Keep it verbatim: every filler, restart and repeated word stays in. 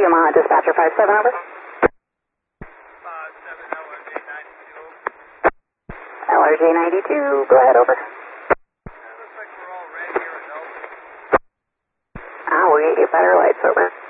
Yamaha Dispatcher five seven, over. L R J ninety-two, go ahead, over. Ah, we'll get you better lights, over.